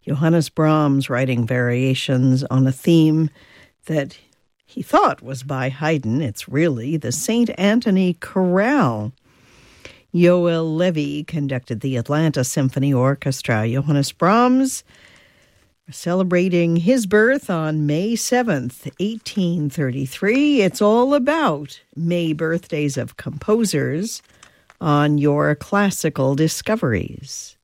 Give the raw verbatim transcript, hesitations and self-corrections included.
Johannes Brahms writing variations on a theme that he thought was by Haydn. It's really the Saint Anthony Chorale. Yoel Levy conducted the Atlanta Symphony Orchestra. Johannes Brahms celebrating his birth on May seventh, eighteen thirty-three. It's all about May birthdays of composers on your Classical Discoveries.